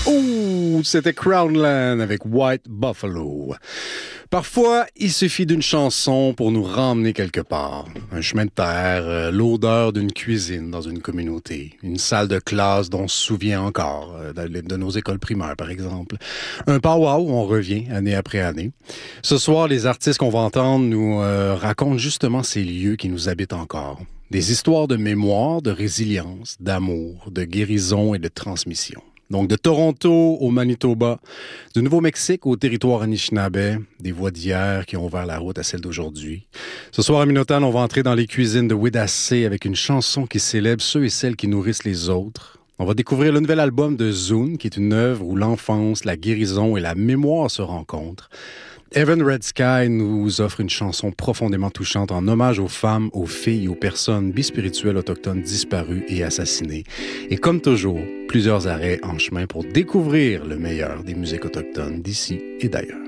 Oh, c'était Crownland avec White Buffalo. Parfois, il suffit d'une chanson pour nous ramener quelque part. Un chemin de terre, l'odeur d'une cuisine dans une communauté, une salle de classe dont on se souvient encore, de nos écoles primaires par exemple. Un powwow où on revient année après année. Ce soir, les artistes qu'on va entendre nous racontent justement ces lieux qui nous habitent encore. Des histoires de mémoire, de résilience, d'amour, de guérison et de transmission. Donc, de Toronto au Manitoba, du Nouveau-Mexique au territoire Anishinaabe, des voix d'hier qui ont ouvert la route à celle d'aujourd'hui. Ce soir à Minotan, on va entrer dans les cuisines de Wédassé avec une chanson qui célèbre ceux et celles qui nourrissent les autres. On va découvrir le nouvel album de Zune, qui est une œuvre où l'enfance, la guérison et la mémoire se rencontrent. Evan Red Sky nous offre une chanson profondément touchante en hommage aux femmes, aux filles et aux personnes bispirituelles autochtones disparues et assassinées. Et comme toujours, plusieurs arrêts en chemin pour découvrir le meilleur des musiques autochtones d'ici et d'ailleurs.